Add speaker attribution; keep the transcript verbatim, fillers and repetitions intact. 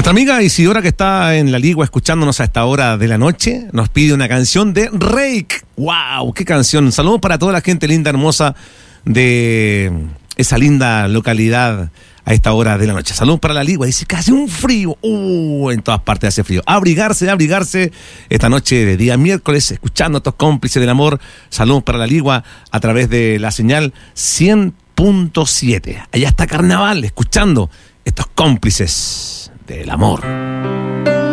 Speaker 1: Nuestra amiga Isidora, que está en la Ligua escuchándonos a esta hora de la noche, nos pide una canción de Reik. ¡Wow! ¡Qué canción! Saludos para toda la gente linda, hermosa de esa linda localidad a esta hora de la noche. Saludos para la Ligua. Dice que hace un frío. ¡Uh! En todas partes hace frío. Abrigarse, abrigarse esta noche de día miércoles, escuchando a estos cómplices del amor. Saludos para la Ligua a través de la señal cien punto siete. Allá está Carnaval, escuchando estos cómplices del amor.